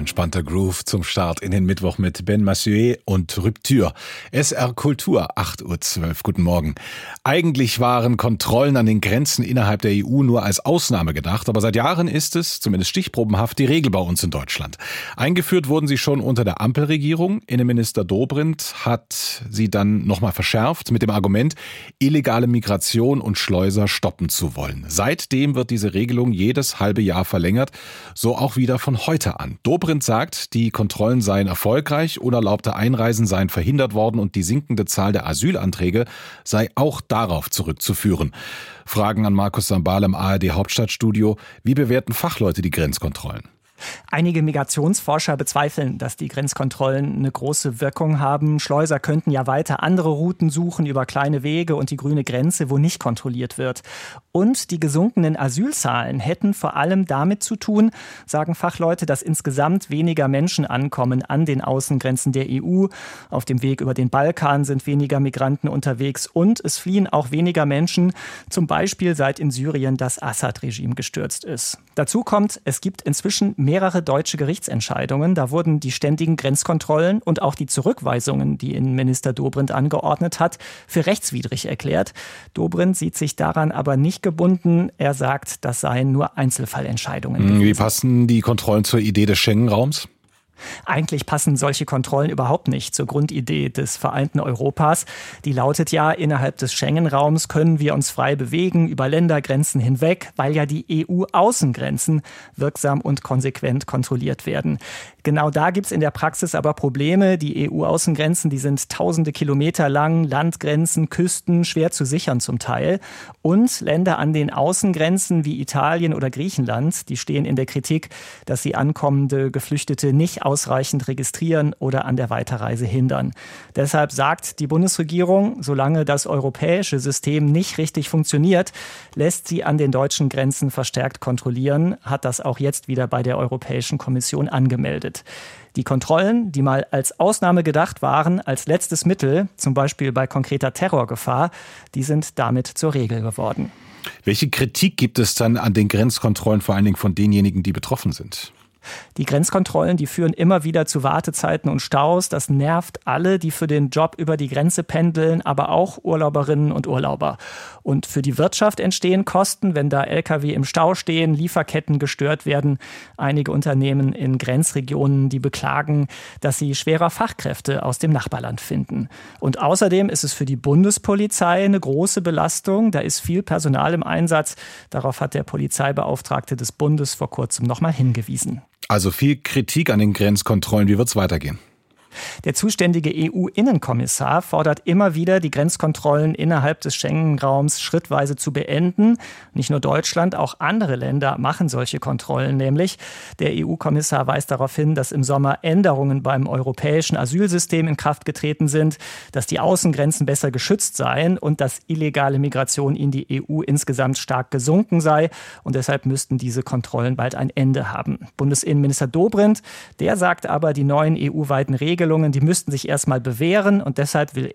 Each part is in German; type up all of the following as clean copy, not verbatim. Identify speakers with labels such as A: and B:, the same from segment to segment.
A: entspannter Groove zum Start in den Mittwoch mit Ben Massieu und Rupture. SR Kultur, 8.12 Uhr. Guten Morgen. Eigentlich waren Kontrollen an den Grenzen innerhalb der EU nur als Ausnahme gedacht, aber seit Jahren ist es, zumindest stichprobenhaft, die Regel bei uns in Deutschland. Eingeführt wurden sie schon unter der Ampelregierung. Innenminister Dobrindt hat sie dann nochmal verschärft mit dem Argument, illegale Migration und Schleuser stoppen zu wollen. Seitdem wird diese Regelung jedes halbe Jahr verlängert, so auch wieder von heute an. Dobrindt sagt, die Kontrollen seien erfolgreich, unerlaubte Einreisen seien verhindert worden und die sinkende Zahl der Asylanträge sei auch darauf zurückzuführen. Fragen an Markus Sambale im ARD Hauptstadtstudio. Wie bewerten Fachleute die Grenzkontrollen?
B: Einige Migrationsforscher bezweifeln, dass die Grenzkontrollen eine große Wirkung haben. Schleuser könnten ja weiter andere Routen suchen über kleine Wege und die grüne Grenze, wo nicht kontrolliert wird. Und die gesunkenen Asylzahlen hätten vor allem damit zu tun, sagen Fachleute, dass insgesamt weniger Menschen ankommen an den Außengrenzen der EU. Auf dem Weg über den Balkan sind weniger Migranten unterwegs und es fliehen auch weniger Menschen, zum Beispiel seit in Syrien das Assad-Regime gestürzt ist. Dazu kommt, es gibt inzwischen mehrere deutsche Gerichtsentscheidungen. Da wurden die ständigen Grenzkontrollen und auch die Zurückweisungen, die Innenminister Dobrindt angeordnet hat, für rechtswidrig erklärt. Dobrindt sieht sich daran aber nicht gebunden. Er sagt, das seien nur Einzelfallentscheidungen gewesen.
A: Wie passen die Kontrollen zur Idee des Schengen-Raums?
B: Eigentlich passen solche Kontrollen überhaupt nicht zur Grundidee des vereinten Europas. Die lautet ja, innerhalb des Schengen-Raums können wir uns frei bewegen, über Ländergrenzen hinweg, weil ja die EU-Außengrenzen wirksam und konsequent kontrolliert werden. Genau da gibt's in der Praxis aber Probleme. Die EU-Außengrenzen, die sind tausende Kilometer lang, Landgrenzen, Küsten, schwer zu sichern zum Teil. Und Länder an den Außengrenzen wie Italien oder Griechenland, die stehen in der Kritik, dass sie ankommende Geflüchtete nicht ausreichend registrieren oder an der Weiterreise hindern. Deshalb sagt die Bundesregierung, solange das europäische System nicht richtig funktioniert, lässt sie an den deutschen Grenzen verstärkt kontrollieren, hat das auch jetzt wieder bei der Europäischen Kommission angemeldet. Die Kontrollen, die mal als Ausnahme gedacht waren, als letztes Mittel, zum Beispiel bei konkreter Terrorgefahr, die sind damit zur Regel geworden.
A: Welche Kritik gibt es dann an den Grenzkontrollen, vor allen Dingen von denjenigen, die betroffen sind?
B: Die Grenzkontrollen, die führen immer wieder zu Wartezeiten und Staus. Das nervt alle, die für den Job über die Grenze pendeln, aber auch Urlauberinnen und Urlauber. Und für die Wirtschaft entstehen Kosten, wenn da Lkw im Stau stehen, Lieferketten gestört werden. Einige Unternehmen in Grenzregionen, die beklagen, dass sie schwerer Fachkräfte aus dem Nachbarland finden. Und außerdem ist es für die Bundespolizei eine große Belastung. Da ist viel Personal im Einsatz. Darauf hat der Polizeibeauftragte des Bundes vor kurzem nochmal hingewiesen.
A: Also viel Kritik an den Grenzkontrollen. Wie wird es weitergehen?
B: Der zuständige EU-Innenkommissar fordert immer wieder, die Grenzkontrollen innerhalb des Schengen-Raums schrittweise zu beenden. Nicht nur Deutschland, auch andere Länder machen solche Kontrollen nämlich. Der EU-Kommissar weist darauf hin, dass im Sommer Änderungen beim europäischen Asylsystem in Kraft getreten sind, dass die Außengrenzen besser geschützt seien und dass illegale Migration in die EU insgesamt stark gesunken sei. Und deshalb müssten diese Kontrollen bald ein Ende haben. Bundesinnenminister Dobrindt, der sagt aber, die neuen EU-weiten Regelungen, die müssten sich erstmal bewähren und deshalb will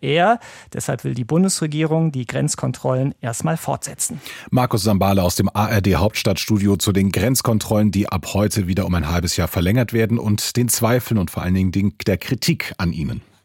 B: die Bundesregierung die Grenzkontrollen erstmal fortsetzen.
A: Markus Sambale aus dem ARD Hauptstadtstudio zu den Grenzkontrollen, die ab heute wieder um ein halbes Jahr verlängert werden und den Zweifeln und vor allen Dingen der Kritik an ihnen.